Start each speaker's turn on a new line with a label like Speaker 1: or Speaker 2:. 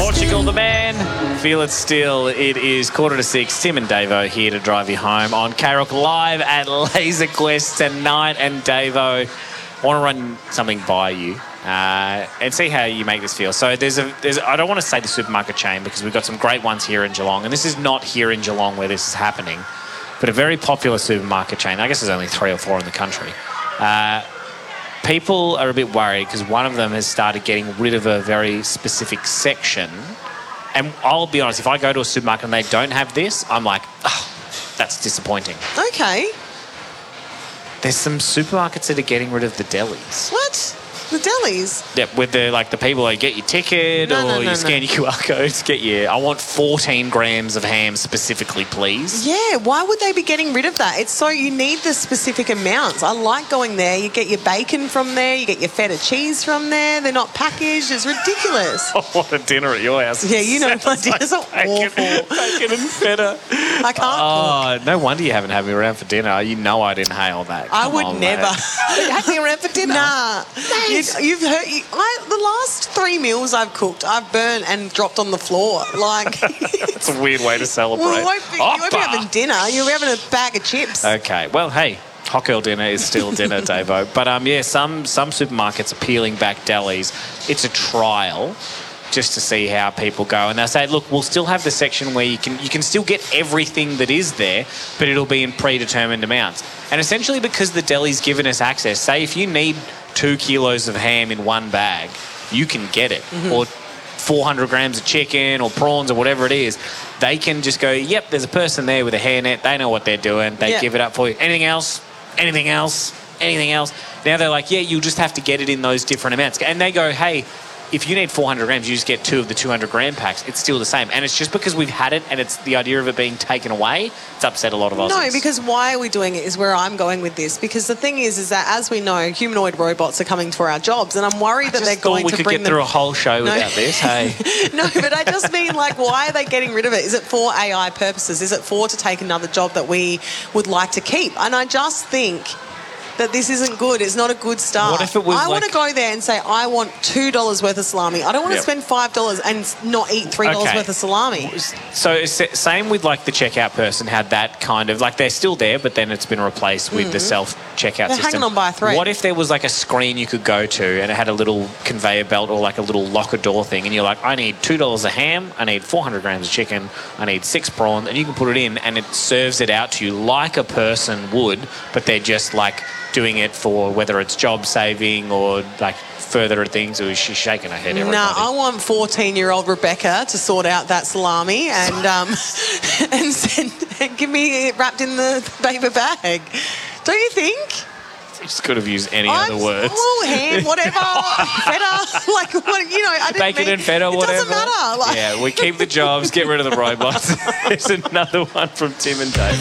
Speaker 1: Portugal, the man. Feel it still. It is 5:45. Tim and Davo here to drive you home on K-Rock live at Laser Quest tonight. And Davo, I want to run something by you and see how you make this feel. So there's I don't want to say the supermarket chain because we've got some great ones here in Geelong, and this is not here in Geelong where this is happening, but a very popular supermarket chain. I guess there's only 3 or 4 in the country. People are a bit worried because one of them has started getting rid of a very specific section. And I'll be honest, if I go to a supermarket and they don't have this, I'm like, oh, that's disappointing.
Speaker 2: Okay.
Speaker 1: There's some supermarkets that are getting rid of the delis.
Speaker 2: What? The delis?
Speaker 1: Yeah, with the people that get your ticket you scan your QR codes, I want 14 grams of ham specifically, please.
Speaker 2: Yeah, why would they be getting rid of that? It's so you need the specific amounts. I like going there. You get your bacon from there, you get your feta cheese from there. They're not packaged. It's ridiculous.
Speaker 1: I want a dinner at your house.
Speaker 2: Yeah, you know my dinners are awful.
Speaker 1: Bacon and feta.
Speaker 2: I can't cook.
Speaker 1: No wonder you haven't had me around for dinner. You know I'd inhale that.
Speaker 2: I would never.
Speaker 1: Have me around for dinner.
Speaker 2: Nah. You've heard the last 3 meals I've cooked, I've burnt and dropped on the floor. Like
Speaker 1: it's a weird way to celebrate.
Speaker 2: Well, you won't be having dinner. You'll be having a bag of chips.
Speaker 1: Okay. Well, hey, hot girl dinner is still dinner, Davo. But some supermarkets are peeling back delis. It's a trial just to see how people go. And they'll say, look, we'll still have the section where you can still get everything that is there, but it'll be in predetermined amounts. And essentially because the deli's given us access, say if you need 2 kilos of ham in one bag, you can get it. Mm-hmm. Or 400 grams of chicken or prawns or whatever it is. They can just go, yep, there's a person there with a hairnet. They know what they're doing. They give it up for you. Anything else? Anything else? Anything else? Now they're like, yeah, you'll just have to get it in those different amounts. And they go, hey, if you need 400 grams, you just get 2 of the 200 gram packs. It's still the same. And it's just because we've had it and it's the idea of it being taken away, it's upset a lot of Aussies.
Speaker 2: No, because why are we doing it is where I'm going with this. Because the thing is that as we know, humanoid robots are coming for our jobs, and I'm worried that they're going to bring them...
Speaker 1: we could get through a whole show without this, hey?
Speaker 2: No, but I just mean, like, why are they getting rid of it? Is it for AI purposes? Is it for to take another job that we would like to keep? And I just think that this isn't good. It's not a good start.
Speaker 1: What if it was
Speaker 2: I want to go there and say, I want $2 worth of salami. I don't want to spend $5 and not eat $3 worth of salami.
Speaker 1: So same with like the checkout person had that kind of, like they're still there, but then it's been replaced with the self-checkout system.
Speaker 2: Hanging on by a thread.
Speaker 1: What if there was like a screen you could go to and it had a little conveyor belt or like a little locker door thing, and you're like, I need $2 of ham, I need 400 grams of chicken, I need 6 prawns, and you can put it in and it serves it out to you like a person would, but they're just like doing it for whether it's job saving or like further things. Or she's shaking her head.
Speaker 2: No, I want 14-year-old Rebecca to sort out that salami and give me it wrapped in the paper bag. Don't you think?
Speaker 1: You just could have used any other words.
Speaker 2: Oh, ham, whatever, feta, like what, you know. I didn't
Speaker 1: bacon
Speaker 2: mean,
Speaker 1: and feta,
Speaker 2: it
Speaker 1: whatever.
Speaker 2: It doesn't matter.
Speaker 1: Yeah, we keep the jobs, get rid of the robots. There's another one from Tim and Dave.